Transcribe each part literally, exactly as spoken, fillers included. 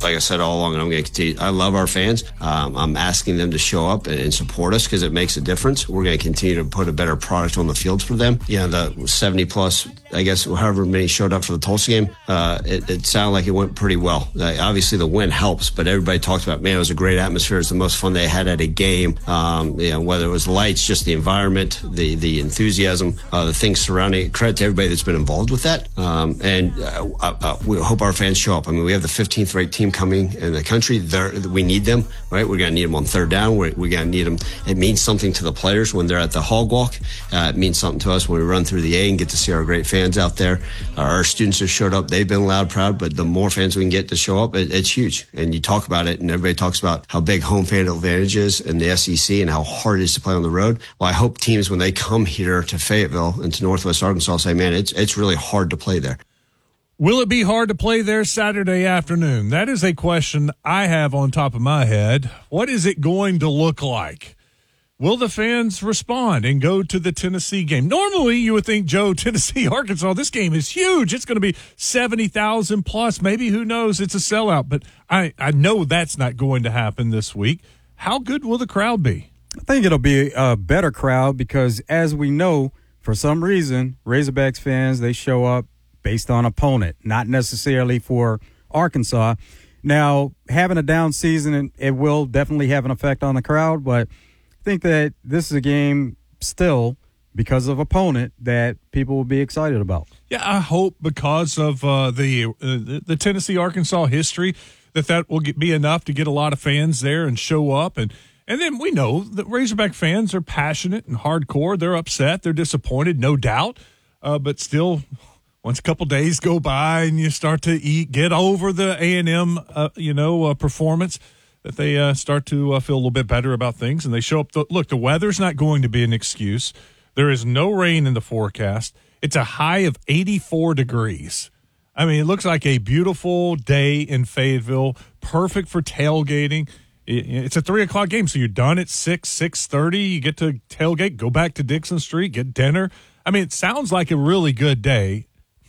like I said all along, and I'm going to continue. I love our fans. Um, I'm asking them to show up and, and support us because it makes a difference. We're going to continue to put a better product on the field for them. You know, the seventy plus, I guess, however many showed up for the Tulsa game, uh, it, it sounded like it went pretty well. Uh, obviously, the win helps, but everybody talks about, man, it was a great atmosphere. It was the most fun they had at a game. Um, you know, whether it was lights, just the environment, the the enthusiasm, uh, the things surrounding it. Credit to everybody that's been involved with that. Um, and uh, uh, we hope our fans show up. I mean, we have the fifteenth ranked team coming in the country. They're, we need them, right? We're going to need them on third down. We're, we're going to need them. It means something to the players when they're at the hog walk. Uh, it means something to us when we run through the A and get to see our great fans out there. Uh, our students have showed up. They've been loud, proud, but the more fans we can get to show up, it, it's huge. And you talk about it, and everybody talks about how big home fan advantage is in the S E C and how hard it is to play on the road. Well, I hope teams, when they come here to Fayetteville and to Northwest Arkansas, say, man, it's it's really hard to play there. Will it be hard to play there Saturday afternoon? That is a question I have on top of my head. What is it going to look like? Will the fans respond and go to the Tennessee game? Normally, you would think, Joe, Tennessee, Arkansas, this game is huge. It's going to be seventy thousand plus. Maybe, who knows, it's a sellout. But I, I know that's not going to happen this week. How good will the crowd be? I think it'll be a better crowd because, as we know, for some reason, Razorbacks fans, they show up based on opponent, not necessarily for Arkansas. Now, having a down season, it will definitely have an effect on the crowd, but I think that this is a game still, because of opponent, that people will be excited about. Yeah, I hope because of uh, the, uh, the Tennessee-Arkansas history that that will get, be enough to get a lot of fans there and show up. And, and then we know that Razorback fans are passionate and hardcore. They're upset. They're disappointed, no doubt, uh, but still – once a couple days go by and you start to eat, get over the A and M, uh, you know, uh, performance, that they uh, start to uh, feel a little bit better about things, and they show up. The, look, the weather's not going to be an excuse. There is no rain in the forecast. It's a high of eighty-four degrees. I mean, it looks like a beautiful day in Fayetteville, perfect for tailgating. It, it's a three o'clock game, so you're done at six, six thirty. You get to tailgate, go back to Dixon Street, get dinner. I mean, it sounds like a really good day.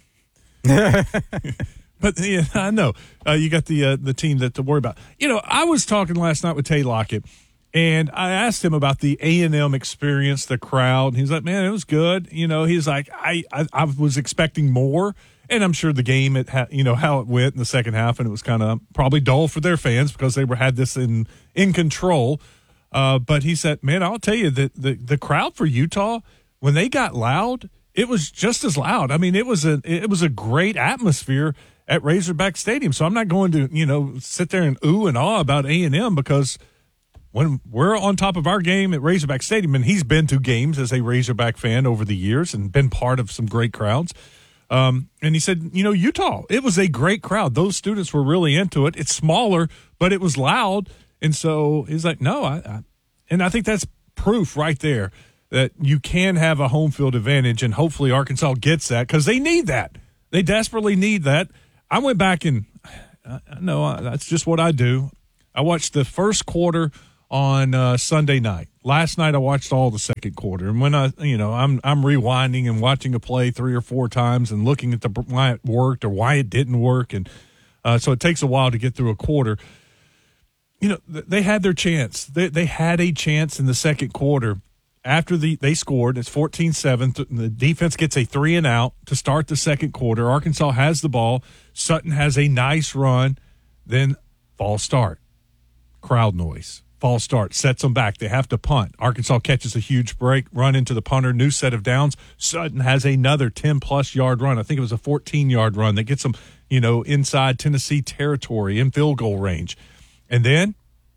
But yeah, I know uh, you got the uh, the team that to worry about. You know, I was talking last night with Tay Lockett, and I asked him about the A and M experience, the crowd. He's like, "Man, it was good." You know, he's like, "I I, I was expecting more," and I'm sure the game, it ha- you know how it went in the second half, and it was kind of probably dull for their fans because they were had this in in control. Uh, but he said, "Man, I'll tell you that the the crowd for Utah, when they got loud, it was just as loud. I mean, it was a it was a great atmosphere at Razorback Stadium." So I'm not going to, you know, sit there and ooh and ah about A and M, because when we're on top of our game at Razorback Stadium, and he's been to games as a Razorback fan over the years and been part of some great crowds. Um, and he said, you know, Utah, it was a great crowd. Those students were really into it. It's smaller, but it was loud. And so he's like, no, I, I and I think that's proof right there that you can have a home field advantage, and hopefully Arkansas gets that, because they need that. They desperately need that. I went back and I know that's just what I do. I watched the first quarter on uh, Sunday night. Last night I watched all the second quarter, and when I, you know, I'm I'm rewinding and watching a play three or four times and looking at the why it worked or why it didn't work, and uh, so it takes a while to get through a quarter. You know, they had their chance. They they had a chance in the second quarter. After the they scored, it's fourteen seven. The defense gets a three and out to start the second quarter. Arkansas has the ball. Sutton has a nice run. Then false start. Crowd noise. False start. Sets them back. They have to punt. Arkansas catches a huge break, run into the punter, new set of downs. Sutton has another ten-plus yard run. I think it was a fourteen-yard run that gets them, you know, inside Tennessee territory in field goal range. And then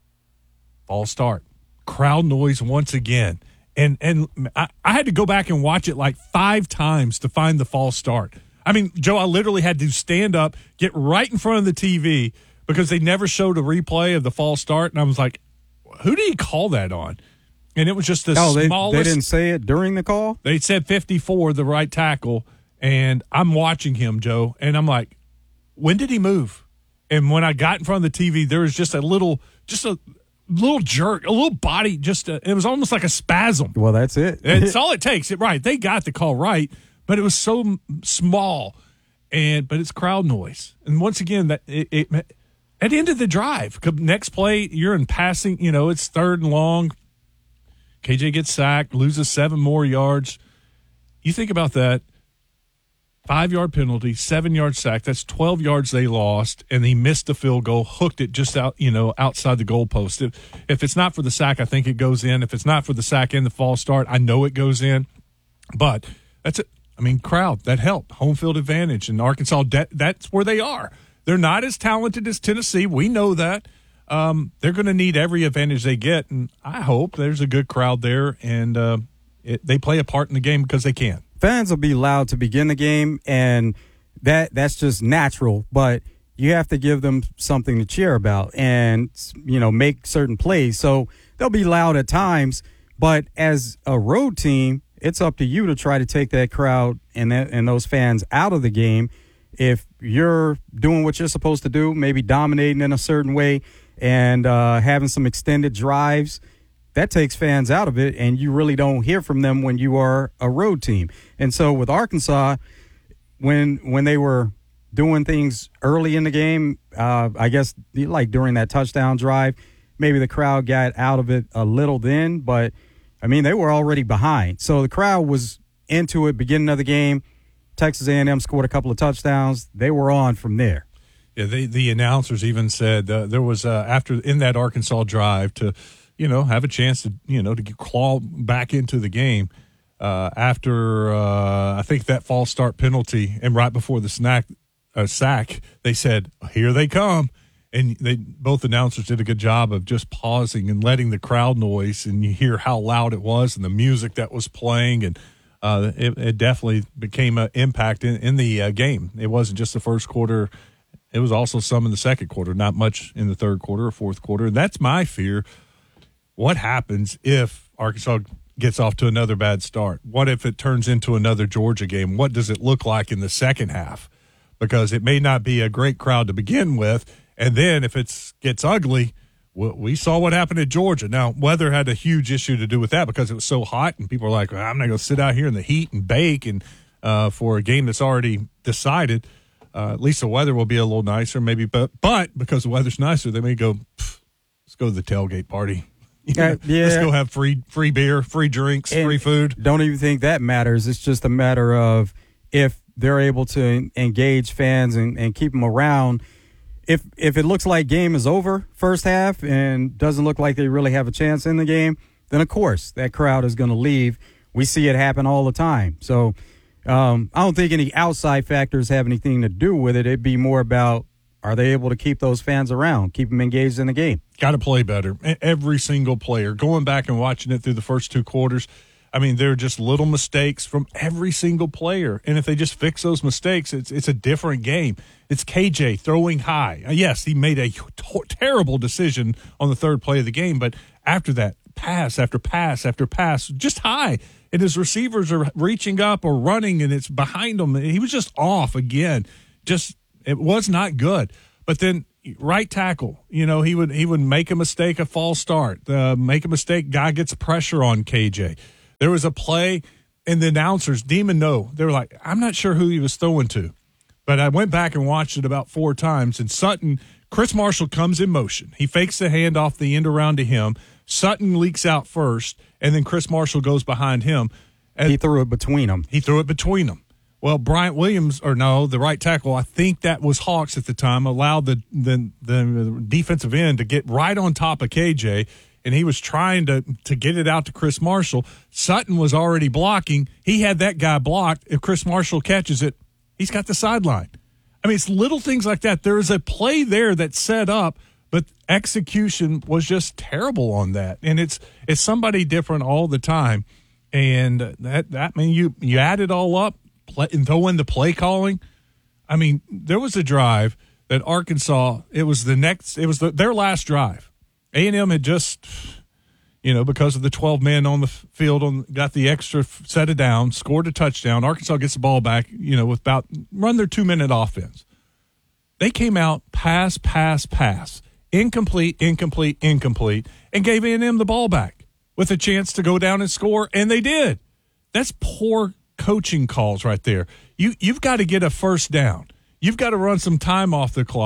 false start. Crowd noise once again. And and I, I had to go back and watch it like five times to find the false start. I mean, Joe, I literally had to stand up, get right in front of the T V, because they never showed a replay of the false start. And I was like, who did he call that on? And it was just the oh, they, smallest. They didn't say it during the call? They said fifty-four, the right tackle. And I'm watching him, Joe, and I'm like, when did he move? And when I got in front of the T V, there was just a little, just a little jerk, a little body, just a, it was almost like a spasm. Well, that's it. It's all it takes. It right. They got the call right, but it was so small, and but it's crowd noise. And once again, that it, it at the end of the drive, next play, you're in passing, you know, it's third and long. K J gets sacked, loses seven more yards. You think about that. Five-yard penalty, seven-yard sack. That's twelve yards they lost, and he missed the field goal, hooked it just out, you know, outside the goalpost. If, if it's not for the sack, I think it goes in. If it's not for the sack and the false start, I know it goes in. But that's it. I mean, crowd, that helped. Home field advantage. And Arkansas, that, that's where they are. They're not as talented as Tennessee. We know that. Um, they're going to need every advantage they get, and I hope there's a good crowd there, and uh, it, they play a part in the game because they can. Fans will be loud to begin the game, and that that's just natural. But you have to give them something to cheer about, and you know, make certain plays. So they'll be loud at times, but as a road team, it's up to you to try to take that crowd and that, and those fans out of the game. If you're doing what you're supposed to do, maybe dominating in a certain way, and uh, having some extended drives, that takes fans out of it, and you really don't hear from them when you are a road team. And so with Arkansas, when when they were doing things early in the game, uh, I guess like during that touchdown drive, maybe the crowd got out of it a little then, but, I mean, they were already behind. So the crowd was into it beginning of the game. Texas A and M scored a couple of touchdowns. They were on from there. Yeah, they, the announcers even said uh, there was, uh, after in that Arkansas drive to – you know, have a chance to, you know, to get, claw back into the game uh, after, uh, I think, that false start penalty. And right before the snack, uh, sack, they said, here they come. And they both announcers did a good job of just pausing and letting the crowd noise. And you hear how loud it was and the music that was playing. And uh, it, it definitely became an impact in, in the uh, game. It wasn't just the first quarter. It was also some in the second quarter, not much in the third quarter or fourth quarter. And that's my fear. What happens if Arkansas gets off to another bad start? What if it turns into another Georgia game? What does it look like in the second half? Because it may not be a great crowd to begin with, and then if it gets ugly, we saw what happened at Georgia. Now, weather had a huge issue to do with that because it was so hot, and people are like, well, I'm not going to sit out here in the heat and bake and uh, for a game that's already decided. Uh, at least the weather will be a little nicer, maybe. But, but because the weather's nicer, they may go, let's go to the tailgate party. Yeah, uh, yeah. Let's go have free free beer, free drinks, and free food. Don't even think that matters. It's just a matter of if they're able to engage fans and, and keep them around. If if it looks like game is over first half and doesn't look like they really have a chance in the game, then of course that crowd is going to leave. We see it happen all the time. So um, I don't think any outside factors have anything to do with it. It'd be more about, are they able to keep those fans around, keep them engaged in the game? Got to play better. Every single player. Going back and watching it through the first two quarters, I mean, there are just little mistakes from every single player. And if they just fix those mistakes, it's it's a different game. It's K J throwing high. Yes, he made a t- terrible decision on the third play of the game, but after that, pass after pass after pass, just high. And his receivers are reaching up or running, and it's behind him. He was just off again. Just it was not good. But then right tackle, you know, he would he would make a mistake, a false start, uh, make a mistake, guy gets pressure on K J. There was a play, and the announcers didn't even know. They were like, I'm not sure who he was throwing to. But I went back and watched it about four times, and Sutton, Chris Marshall comes in motion. He fakes the handoff, the end around to him. Sutton leaks out first, and then Chris Marshall goes behind him. And he threw it between them. He threw it between them. Well, Bryant Williams, or no, the right tackle, I think that was Hawks at the time, allowed the, the, the defensive end to get right on top of K J, and he was trying to, to get it out to Chris Marshall. Sutton was already blocking. He had that guy blocked. If Chris Marshall catches it, he's got the sideline. I mean, it's little things like that. There is a play there that's set up, but execution was just terrible on that. And it's it's somebody different all the time. And that, that I mean, you, you add it all up, play, and throw in the play calling. I mean, there was a drive that Arkansas, it was the next, it was the, their last drive. A and M had just, you know, because of the twelve men on the field, on got the extra set of downs, scored a touchdown. Arkansas gets the ball back, you know, with about run their two-minute offense. They came out, pass, pass, pass, incomplete, incomplete, incomplete, and gave A and M the ball back with a chance to go down and score, and they did. That's poor coaching calls right there. You, you've got to get a first down. You've got to run some time off the clock,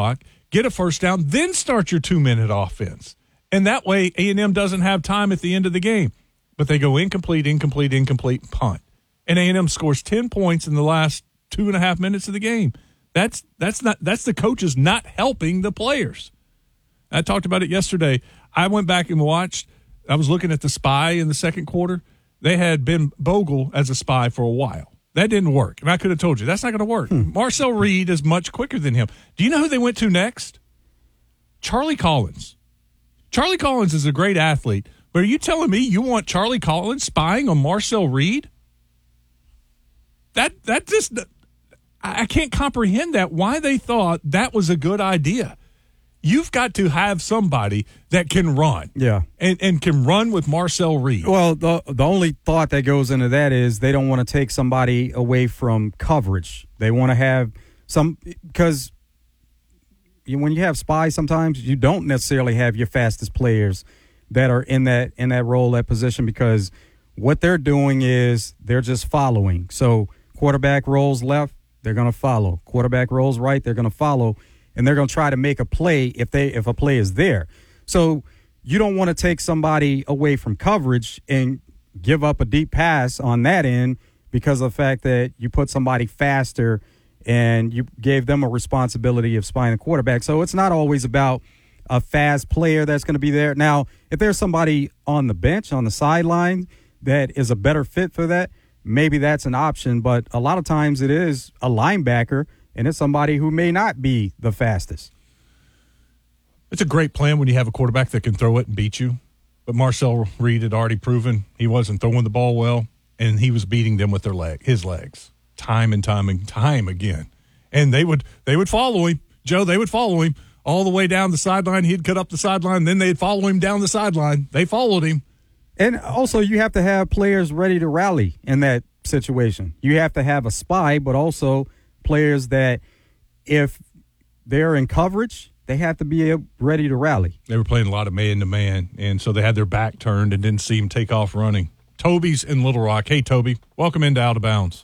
get a first down, then start your two-minute offense. And that way A and M doesn't have time at the end of the game. But they go incomplete, incomplete, incomplete, punt. And A and M scores ten points in the last two and a half minutes of the game. That's that's not that's the coaches not helping the players. I talked about it yesterday. I went back and watched. I was looking at the spy in the second quarter. They had Ben Bogle as a spy for a while. That didn't work. And I could have told you, that's not going to work. Hmm. Marcel Reed is much quicker than him. Do you know who they went to next? Charlie Collins. Charlie Collins is a great athlete, but are you telling me you want Charlie Collins spying on Marcel Reed? That that just I can't comprehend that. Why they thought that was a good idea. You've got to have somebody that can run. Yeah. And and can run with Marcel Reed. Well, the the only thought that goes into that is they don't want to take somebody away from coverage. They want to have some because you, when you have spies, sometimes you don't necessarily have your fastest players that are in that in that role, that position, because what they're doing is they're just following. So quarterback rolls left, they're going to follow. Quarterback rolls right, they're going to follow, and they're going to try to make a play if they if a play is there. So you don't want to take somebody away from coverage and give up a deep pass on that end because of the fact that you put somebody faster and you gave them a responsibility of spying the quarterback. So it's not always about a fast player that's going to be there. Now, if there's somebody on the bench, on the sideline, that is a better fit for that, maybe that's an option. But a lot of times it is a linebacker, and it's somebody who may not be the fastest. It's a great plan when you have a quarterback that can throw it and beat you. But Marcel Reed had already proven he wasn't throwing the ball well, and he was beating them with their leg, his legs, time and time and time again. And they would they would follow him. Joe, they would follow him all the way down the sideline. He'd cut up the sideline, then they'd follow him down the sideline. They followed him. And also you have to have players ready to rally in that situation. You have to have a spy, but also players that if they're in coverage, they have to be ready to rally. They were playing a lot of man-to-man, and so they had their back turned and didn't see him take off running. Toby's in Little Rock. Hey, Toby, welcome into Out of Bounds.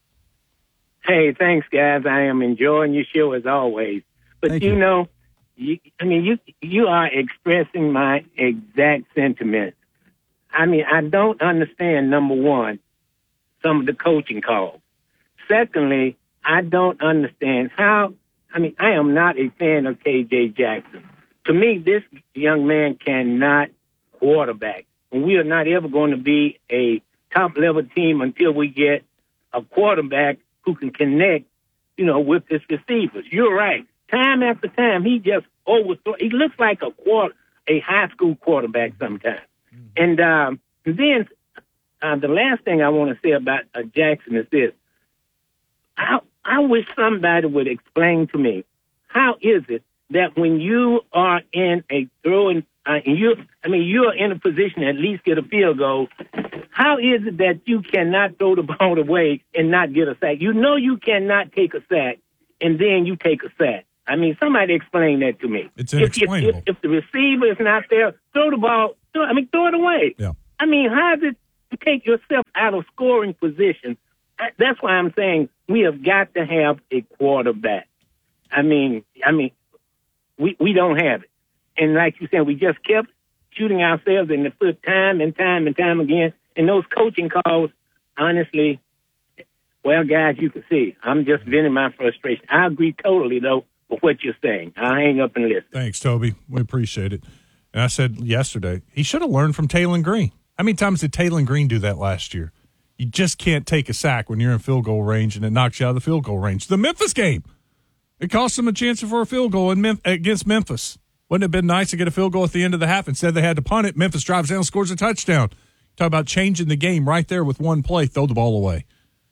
Hey, thanks, guys. I am enjoying your show as always. But, you, you know, you, I mean, you you are expressing my exact sentiments. I mean, I don't understand, number one, some of the coaching calls. Secondly, I don't understand how, I mean, I am not a fan of K J Jackson. To me, this young man cannot quarterback. And we are not ever going to be a top-level team until we get a quarterback who can connect, you know, with his receivers. You're right. Time after time, he just overthrows. He looks like a quarter, a high school quarterback sometimes. Mm-hmm. And um, then uh, the last thing I want to say about uh, Jackson is this. I, I wish somebody would explain to me, how is it that when you are in a throwing, uh, and you, I mean, you're in a position to at least get a field goal, how is it that you cannot throw the ball away and not get a sack? You know you cannot take a sack, and then you take a sack. I mean, somebody explain that to me. It's inexplainable. If, if, if the receiver is not there, throw the ball, throw, I mean, throw it away. Yeah. I mean, how is it to take yourself out of scoring position? That's why I'm saying we have got to have a quarterback. I mean, I mean, we we don't have it. And like you said, we just kept shooting ourselves in the foot time and time and time again. And those coaching calls, honestly, well, guys, you can see, I'm just venting my frustration. I agree totally, though, with what you're saying. I'll hang up and listen. Thanks, Toby. We appreciate it. And I said yesterday, he should have learned from Taylon Green. How many times did Taylon Green do that last year? You just can't take a sack when you're in field goal range, and it knocks you out of the field goal range. The Memphis game, it cost them a chance for a field goal in Mem- against Memphis. Wouldn't it have been nice to get a field goal at the end of the half? Instead, they had to punt it. Memphis drives down, scores a touchdown. Talk about changing the game right there with one play. Throw the ball away.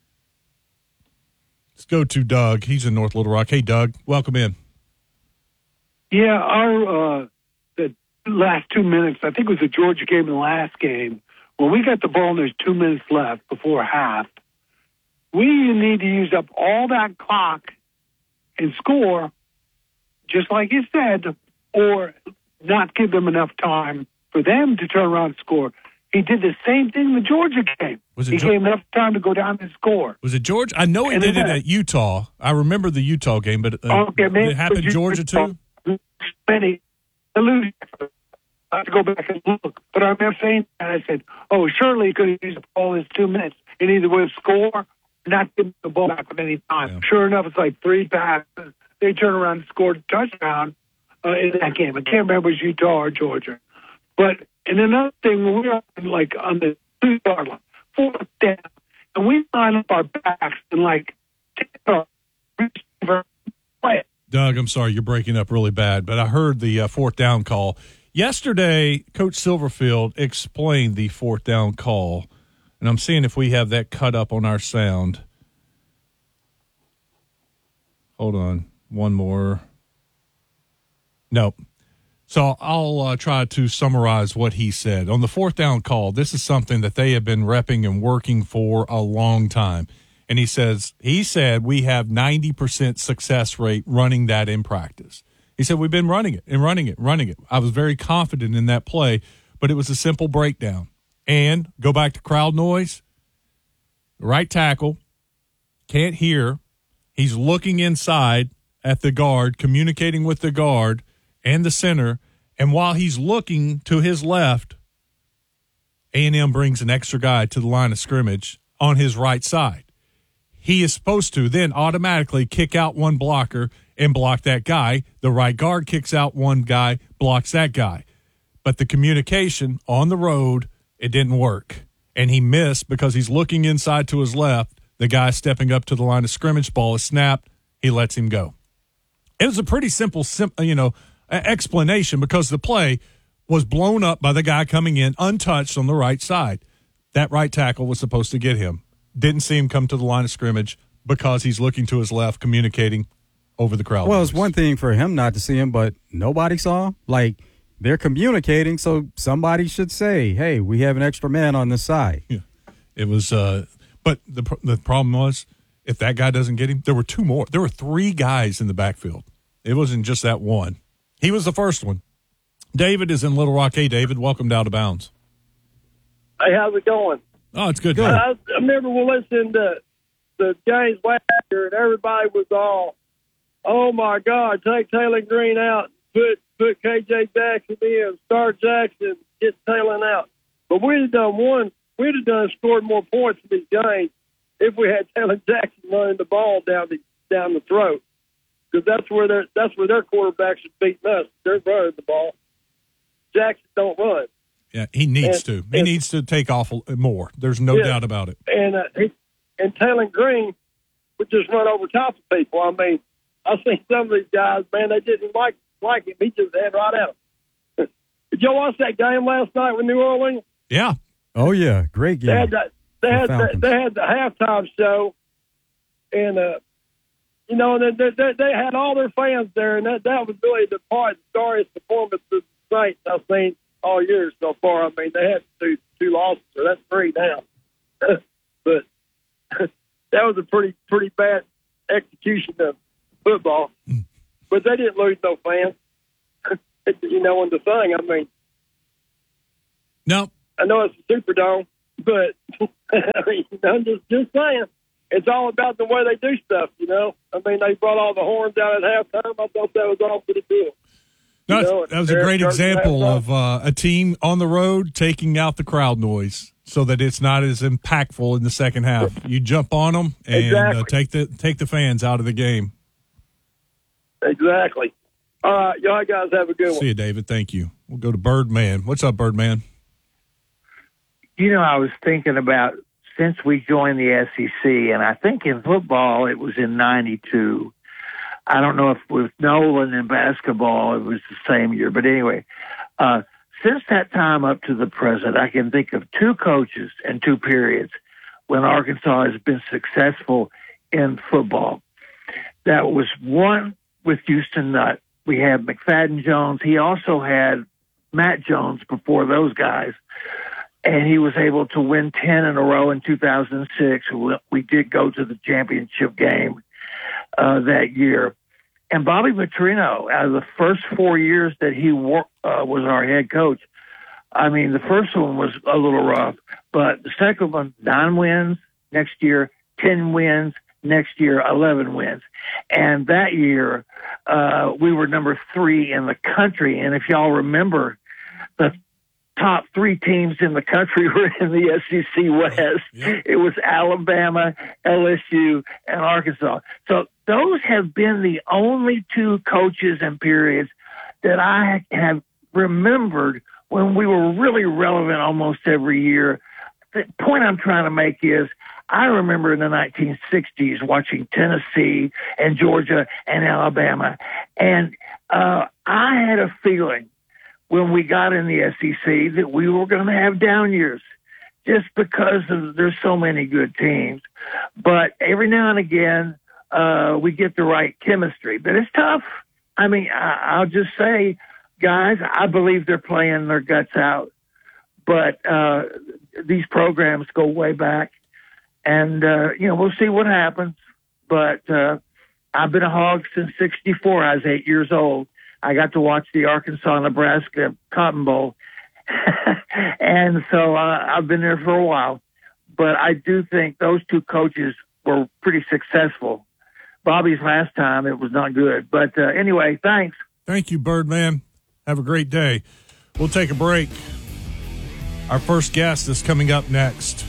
Let's go to Doug. He's in North Little Rock. Hey, Doug, welcome in. Yeah, our uh, the last two minutes, I think it was the Georgia game and the last game, when we got the ball and there's two minutes left before half, we need to use up all that clock and score, just like you said, or not give them enough time for them to turn around and score. He did the same thing in the Georgia game. Was it he jo- gave enough time to go down and score. Was it Georgia? I know he and did it then, at Utah. I remember the Utah game, but uh, okay, did it happen in Georgia too? many, to lose. I have to go back and look. But I remember saying that. I said, oh, surely he could have used the ball in two minutes and either would have scored or not give the ball back at any time. Yeah. Sure enough, it's like three passes. They turned around and scored a touchdown uh, in that game. I can't remember if it was Utah or Georgia. But, and another thing, when we were like on the two-yard line, fourth down, and we line up our backs and like take our receiver, play. Doug, I'm sorry, you're breaking up really bad, but I heard the uh, fourth down call. Yesterday, Coach Silverfield explained the fourth down call, and I'm seeing if we have that cut up on our sound. Hold on. One more. Nope. So I'll uh, try to summarize what he said. On the fourth down call, this is something that they have been repping and working for a long time. And he says, he said we have ninety percent success rate running that in practice. He said, we've been running it and running it, running it. I was very confident in that play, but it was a simple breakdown. And go back to crowd noise. Right tackle, can't hear. He's looking inside at the guard, communicating with the guard and the center. And while he's looking to his left, A and M brings an extra guy to the line of scrimmage on his right side. He is supposed to then automatically kick out one blocker and block that guy. The right guard kicks out one guy, blocks that guy. But the communication on the road, it didn't work. And he missed because he's looking inside to his left. The guy stepping up to the line of scrimmage, ball is snapped. He lets him go. It was a pretty simple, sim- you know, explanation because the play was blown up by the guy coming in untouched on the right side. That right tackle was supposed to get him. Didn't see him come to the line of scrimmage because he's looking to his left, communicating over the crowd. Well, it's one thing for him not to see him, but nobody saw him. Like, they're communicating, so somebody should say, hey, we have an extra man on this side. Yeah. It was, uh, but the the problem was, if that guy doesn't get him, there were two more. There were three guys in the backfield. It wasn't just that one. He was the first one. David is in Little Rock. Hey, David, welcome to Out of Bounds. Hey, how's it going? Oh, it's good. Good. I, I remember we listened to the James last year, and everybody was all, "Oh my God, take Taylor Green out, put put K J Jackson in, start Jackson, get Taylor out." But we'd have done one. We'd have done scored more points in these games if we had Taylor Jackson running the ball down the down the throat, because that's where their that's where their quarterbacks are beating us. They're running the ball. Jackson don't run. Yeah, he needs and, to. He and, needs to take off more. There's no yeah, doubt about it. And uh, he, and Taylor Green would just run over top of people. I mean, I've seen some of these guys, man, they didn't like like him. He just had right at him. Did y'all watch that game last night with New Orleans? Yeah. Oh, yeah. Great game. They had the, they The had the, Falcons. they had the halftime show, and uh, you know, they, they they they had all their fans there, and that that was really the part, the scariest performance of the Saints I've seen all year so far. I mean, they had two two losses, so that's three now. But that was a pretty pretty bad execution of football. Mm. But they didn't lose no fans. You know, in the thing, I mean, No. I know it's a Superdome, but I mean, I'm just just saying, it's all about the way they do stuff. You know, I mean, they brought all the horns out at halftime. I thought that was all pretty cool. No, You know, that was a Eric great Church example halftime. of uh, a team on the road taking out the crowd noise so that it's not as impactful in the second half. You jump on them and Exactly. uh, take the take the fans out of the game. Exactly. All right, y'all guys have a good one. See you, David. Thank you. We'll go to Birdman. What's up, Birdman? You know, I was thinking about since we joined the S E C, and I think in football it was in ninety-two. I don't know if with Nolan in basketball it was the same year, but anyway, uh, since that time up to the present, I can think of two coaches and two periods when Arkansas has been successful in football. That was one with Houston Nutt. We had McFadden Jones. He also had Matt Jones before those guys. And he was able to win ten in a row in two thousand six. We did go to the championship game uh, that year. And Bobby Petrino, out of the first four years that he wor- uh, was our head coach, I mean, the first one was a little rough, but the second one, nine wins next year, ten wins next year, eleven wins. And that year, uh, we were number three in the country. And if y'all remember, the top three teams in the country were in the S E C West. Yep. It was Alabama, L S U, and Arkansas. So those have been the only two coaches and periods that I have remembered when we were really relevant almost every year. The point I'm trying to make is I remember in the nineteen sixties watching Tennessee and Georgia and Alabama, and uh, I had a feeling when we got in the S E C that we were going to have down years just because of, there's so many good teams. But every now and again, uh, we get the right chemistry. But it's tough. I mean, I, I'll just say, guys, I believe they're playing their guts out. But uh, these programs go way back. And, uh, you know, we'll see what happens. But uh, I've been a Hog since sixty-four. I was eight years old. I got to watch the Arkansas-Nebraska Cotton Bowl. And so uh, I've been there for a while. But I do think those two coaches were pretty successful. Bobby's last time, it was not good. But uh, anyway, thanks. Thank you, Birdman. Have a great day. We'll take a break. Our first guest is coming up next.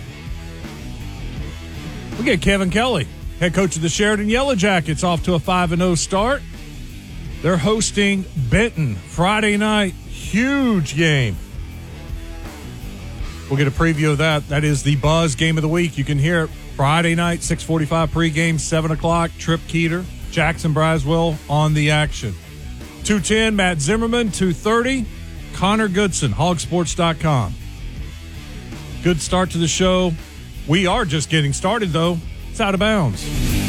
We get Kevin Kelly, head coach of the Sheridan Yellow Jackets, off to a five and oh start. They're hosting Benton Friday night. Huge game. We'll get a preview of that. That is the Buzz game of the week. You can hear it Friday night, six forty-five pregame, seven o'clock. Trip Keeter, Jackson Braswell on the action. two ten, Matt Zimmerman. two thirty, Connor Goodson, hog sports dot com. Good start to the show. We are just getting started, though. It's Out of Bounds.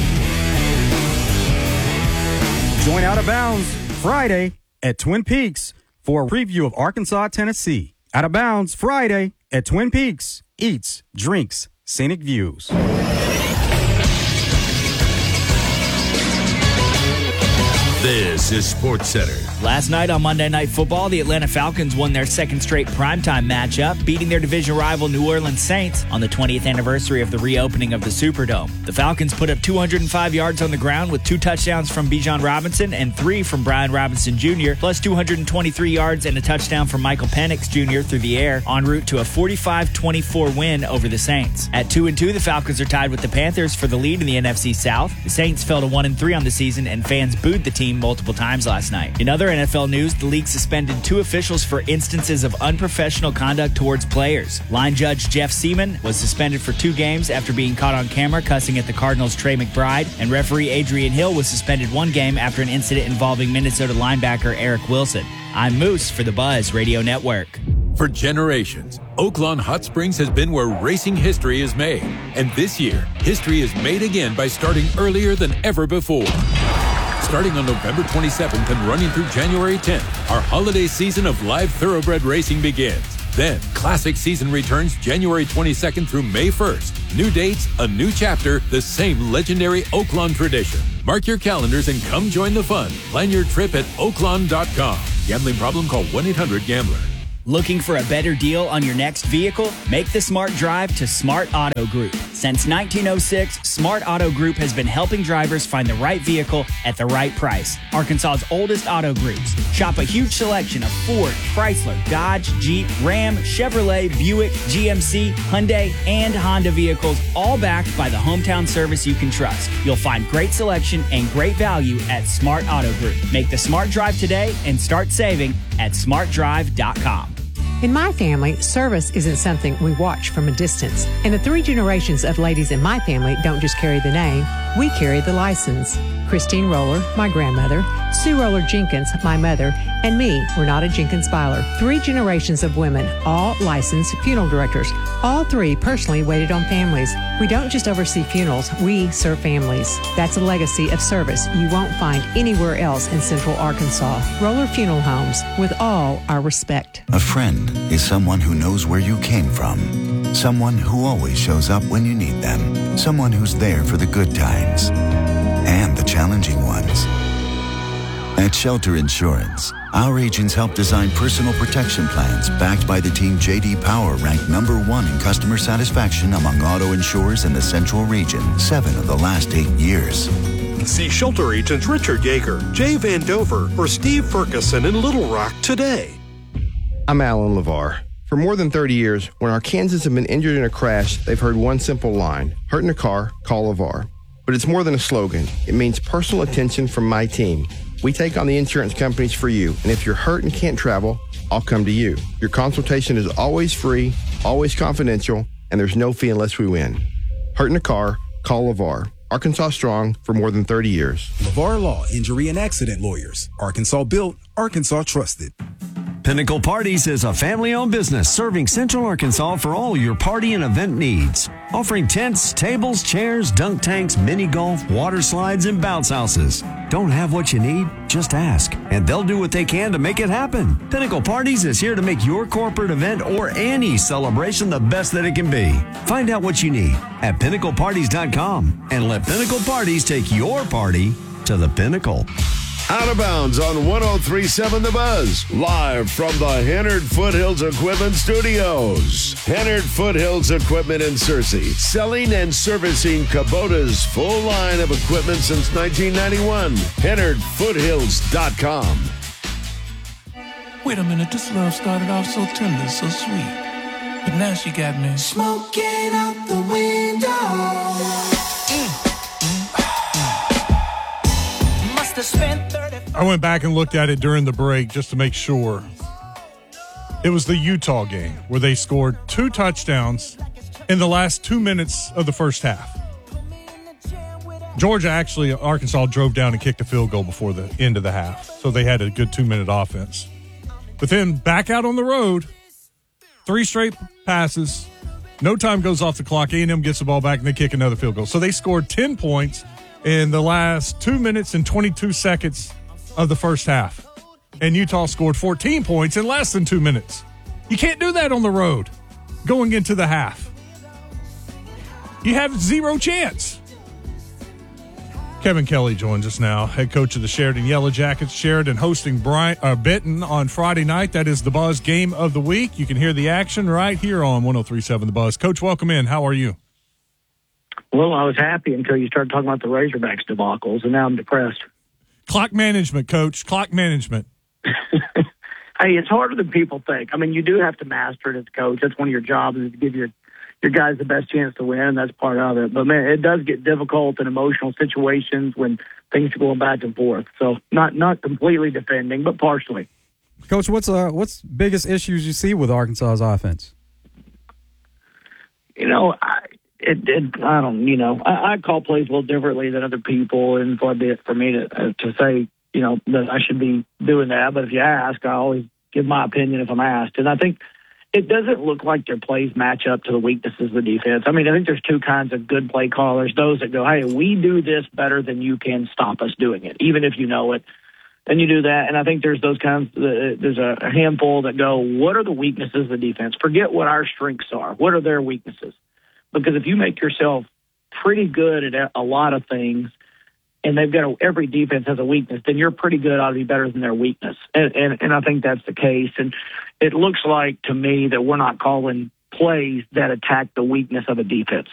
Join Out of Bounds Friday at Twin Peaks for a preview of Arkansas, Tennessee. Out of Bounds Friday at Twin Peaks. Eats, drinks, scenic views. This is Sports Center. Last night on Monday Night Football, the Atlanta Falcons won their second straight primetime matchup, beating their division rival New Orleans Saints on the twentieth anniversary of the reopening of the Superdome. The Falcons put up two hundred five yards on the ground with two touchdowns from Bijan Robinson and three from Brian Robinson Junior, plus two hundred twenty-three yards and a touchdown from Michael Penix Junior through the air, en route to a forty-five twenty-four win over the Saints. At two and two, the Falcons are tied with the Panthers for the lead in the N F C South. The Saints fell to one and three on the season, and fans booed the team multiple times last night. In other N F L news, the league suspended two officials for instances of unprofessional conduct towards players. Line judge Jeff Seaman was suspended for two games after being caught on camera cussing at the Cardinals' Trey McBride, and referee Adrian Hill was suspended one game after an incident involving Minnesota linebacker Eric Wilson. I'm Moose for the Buzz Radio Network. For generations, Oaklawn Hot Springs has been where racing history is made. And this year, history is made again by starting earlier than ever before. Starting on November twenty-seventh and running through January tenth, our holiday season of live thoroughbred racing begins. Then, Classic season returns January twenty-second through May first. New dates, a new chapter, the same legendary Oaklawn tradition. Mark your calendars and come join the fun. Plan your trip at oaklawn dot com. Gambling problem? Call one eight hundred gambler. Looking for a better deal on your next vehicle? Make the smart drive to Smart Auto Group. Since nineteen oh six, Smart Auto Group has been helping drivers find the right vehicle at the right price. Arkansas's oldest auto groups. Shop a huge selection of Ford, Chrysler, Dodge, Jeep, Ram, Chevrolet, Buick, G M C, Hyundai, and Honda vehicles, all backed by the hometown service you can trust. You'll find great selection and great value at Smart Auto Group. Make the smart drive today and start saving at smart drive dot com. In my family, service isn't something we watch from a distance. And the three generations of ladies in my family don't just carry the name, we carry the license. Christine Roller, my grandmother, Sue Roller Jenkins, my mother, and me, Renata Jenkins Byler. Three generations of women, all licensed funeral directors. All three personally waited on families. We don't just oversee funerals, we serve families. That's a legacy of service you won't find anywhere else in Central Arkansas. Roller Funeral Homes, with all our respect. A friend is someone who knows where you came from. Someone who always shows up when you need them. Someone who's there for the good times and the challenging ones. At Shelter Insurance, Our agents help design personal protection plans backed by the team J D Power ranked number one in customer satisfaction among auto insurers in the Central Region, seven of the last eight years. See shelter agents Richard Yeager, Jay Van Dover, or Steve Ferguson in Little Rock today. I'm Alan LeVar. For more than thirty years, when Arkansans have been injured in a crash, they've heard one simple line: hurt in a car, call LeVar. But it's more than a slogan. It means personal attention from my team. We take on the insurance companies for you, and if you're hurt and can't travel, I'll come to you. Your consultation is always free, always confidential, and there's no fee unless we win. Hurt in a car, call LeVar. Arkansas strong for more than thirty years. LeVar Law, Injury and Accident Lawyers. Arkansas built, Arkansas trusted. Pinnacle Parties is a family-owned business serving Central Arkansas for all your party and event needs. Offering tents, tables, chairs, dunk tanks, mini golf, water slides, and bounce houses. Don't have what you need? Just ask, and they'll do what they can to make it happen. Pinnacle Parties is here to make your corporate event or any celebration the best that it can be. Find out what you need at pinnacle parties dot com and let Pinnacle Parties take your party to the pinnacle. Out of Bounds on one oh three point seven The Buzz, live from the Hennard Foothills Equipment Studios. Hennard Foothills Equipment in Searcy, selling and servicing Kubota's full line of equipment since nineteen ninety-one. Hennard Foothills dot com. Wait a minute, this love started off so tender, so sweet. But now she got me smoking out the window. I went back and looked at it during the break just to make sure. It was the Utah game where they scored two touchdowns in the last two minutes of the first half. Georgia actually, Arkansas drove down and kicked a field goal before the end of the half, so they had a good two-minute offense. But then back out on the road, three straight passes, no time goes off the clock, A and M gets the ball back, and they kick another field goal. So they scored ten points in the last two minutes and twenty-two seconds of the first half. And Utah scored fourteen points in less than two minutes. You can't do that on the road going into the half. You have zero chance. Kevin Kelly joins us now, head coach of the Sheridan Yellow Jackets. Sheridan hosting Bryant, uh, Benton on Friday night. That is the Buzz game of the week. You can hear the action right here on one oh three point seven The Buzz. Coach, welcome in. How are you? Well, I was happy until you started talking about the Razorbacks debacles, and now I'm depressed. Clock management, Coach. Clock management. Hey, it's harder than people think. I mean, you do have to master it as a coach. That's one of your jobs, is to give your your guys the best chance to win, and that's part of it. But, man, it does get difficult in emotional situations when things are going back and forth. So not not completely defending, but partially. Coach, what's uh what's biggest issues you see with Arkansas's offense? You know, I, it, it I don't, you know, I, I call plays a little differently than other people, and far be it for me to uh, to say, you know, that I should be doing that. But if you ask, I always give my opinion if I'm asked. And I think it doesn't look like their plays match up to the weaknesses of the defense. I mean, I think there's two kinds of good play callers. Those that go, hey, we do this better than you can stop us doing it, even if you know it. Then you do that. And I think there's those kinds, uh, there's a handful that go, what are the weaknesses of the defense? Forget what our strengths are. What are their weaknesses? Because if you make yourself pretty good at a lot of things, and they've got a, every defense has a weakness, then you're pretty good, ought to be better than their weakness. And, and, and I think that's the case. And it looks like to me that we're not calling plays that attack the weakness of a defense.